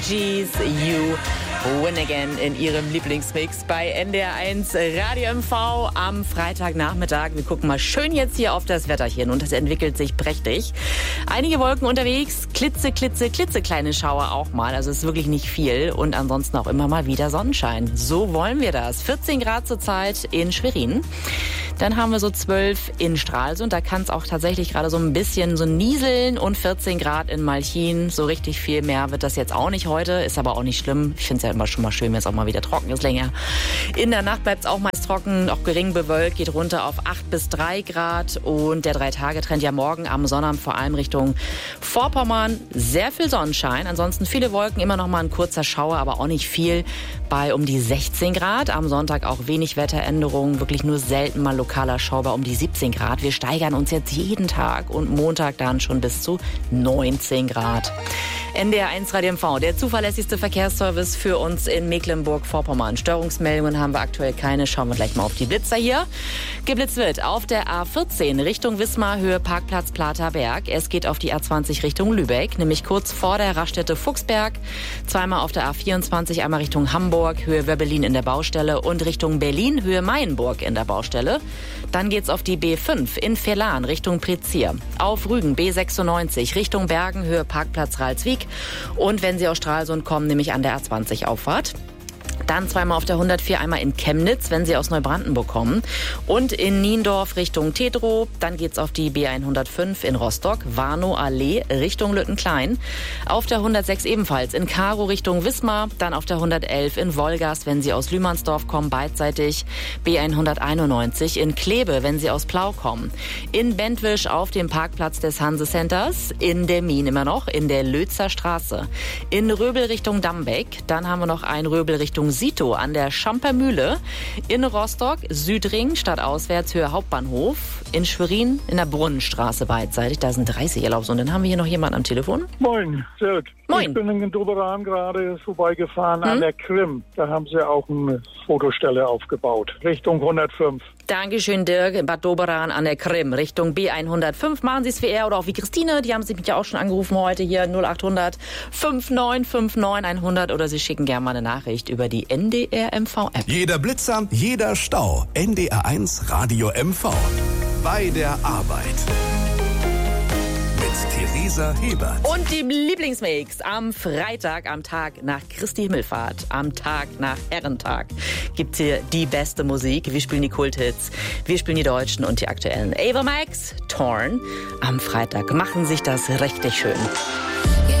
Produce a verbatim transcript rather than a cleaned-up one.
Geez, You Win Again in ihrem Lieblingsmix bei N D R eins Radio M V am Freitagnachmittag. Wir gucken mal schön jetzt hier auf das Wetterchen und es entwickelt sich prächtig. Einige Wolken unterwegs, klitze, klitze, klitzekleine Schauer auch mal. Also es ist wirklich nicht viel und ansonsten auch immer mal wieder Sonnenschein. So wollen wir das. vierzehn Grad zurzeit in Schwerin. Dann haben wir so zwölf in Stralsund. Da kann es auch tatsächlich gerade so ein bisschen so nieseln und vierzehn Grad in Malchin. So richtig viel mehr wird das jetzt auch nicht heute. Ist aber auch nicht schlimm. Ich finde es ja immer schon mal schön, wenn es auch mal wieder trocken ist länger. In der Nacht bleibt es auch meist trocken, auch gering bewölkt, geht runter auf acht bis drei Grad. Und der Drei-Tage-Trend ja morgen am Sonnabend vor allem Richtung Vorpommern. Sehr viel Sonnenschein. Ansonsten viele Wolken, immer noch mal ein kurzer Schauer, aber auch nicht viel. Bei um die sechzehn Grad. Am Sonntag auch wenig Wetteränderungen. Wirklich nur selten mal lokaler Schauer bei um die siebzehn Grad. Wir steigern uns jetzt jeden Tag und Montag dann schon bis zu neunzehn Grad. N D R eins Radio M V, der zuverlässigste Verkehrsservice für uns in Mecklenburg-Vorpommern. Störungsmeldungen haben wir aktuell keine. Schauen wir gleich mal auf die Blitzer hier. Geblitzt wird auf der A vierzehn Richtung Wismar, Höhe Parkplatz Platerberg. Es geht auf die A zwanzig Richtung Lübeck, nämlich kurz vor der Raststätte Fuchsberg. Zweimal auf der A vierundzwanzig, einmal Richtung Hamburg, Höhe Wöbbelin in der Baustelle und Richtung Berlin, Höhe Mayenburg in der Baustelle. Dann geht's auf die B fünf in Verlan Richtung Prezier. Auf Rügen B sechsundneunzig Richtung Bergen, Höhe Parkplatz Ralswiek. Und wenn Sie aus Stralsund kommen, nämlich an der A zwanzig Auffahrt. Dann zweimal auf der hundertvier, einmal in Chemnitz, wenn Sie aus Neubrandenburg kommen. Und in Niendorf Richtung Tedrow. Dann geht's auf die B hundertfünf in Rostock, Warnow Allee Richtung Lüttenklein. Auf der hundertsechs ebenfalls in Karow Richtung Wismar. Dann auf der hundertelf in Wolgast, wenn Sie aus Lühmannsdorf kommen, beidseitig. B hunderteinundneunzig in Kleve, wenn Sie aus Plau kommen. In Bentwisch auf dem Parkplatz des Hanse Centers. In Demmin immer noch, in der Lötzer Straße. In Röbel Richtung Dambeck. Dann haben wir noch ein Röbel Richtung Sito an der Schampermühle. In Rostock, Südring, stadtauswärts, Höhe Hauptbahnhof. In Schwerin, in der Brunnenstraße beidseitig. Da sind dreißig erlaubt. Und dann haben wir hier noch jemanden am Telefon. Moin, Dirk. Moin. Ich bin in Doberan gerade vorbeigefahren hm? an der Krim. Da haben sie auch eine Fotostelle aufgebaut. Richtung hundertfünf. Dankeschön, Dirk. In Bad Doberan an der Krim. Richtung B hundertfünf. Machen Sie es wie er oder auch wie Christine. Die haben sich mich ja auch schon angerufen heute hier. null acht hundert neunundfünfzig neunundfünfzig hundert. Oder Sie schicken gerne mal eine Nachricht über die N D R M V-App. Jeder Blitzer, jeder Stau. N D R eins Radio M V. Bei der Arbeit. Mit Theresa Hebert. Und dem Lieblingsmix am Freitag, am Tag nach Christi Himmelfahrt, am Tag nach Herrentag, gibt's hier die beste Musik. Wir spielen die Kulthits, wir spielen die Deutschen und die aktuellen. Ava Max, Torn. Am Freitag machen sich das richtig schön.